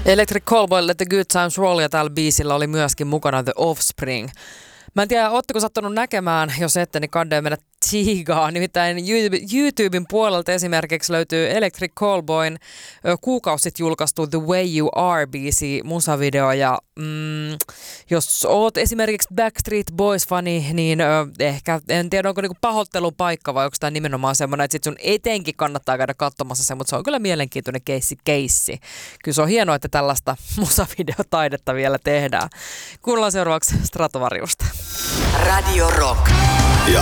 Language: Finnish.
Electric Callboy Let the Good Times Roll ja tällä biisillä oli myöskin mukana The Offspring. Mä en tiedä, ootteko sattunut näkemään, jos ette, niin kannattaa mennä tsiigaa. Nimittäin YouTuben puolelta esimerkiksi löytyy Electric Callboyn kuukausi sitten julkaistu The Way You Are-biisi musavideo. Ja jos oot esimerkiksi Backstreet Boys-fani, niin ehkä, en tiedä onko niinku pahoittelun paikka vai onko tämä nimenomaan semmoinen, että sit sun etenkin kannattaa käydä katsomassa sen, mutta se on kyllä mielenkiintoinen keissi. Kyllä se on hienoa, että tällaista musavideotaidetta vielä tehdään. Kuunnellaan seuraavaksi Stratovariusta. Radio Rock. Ja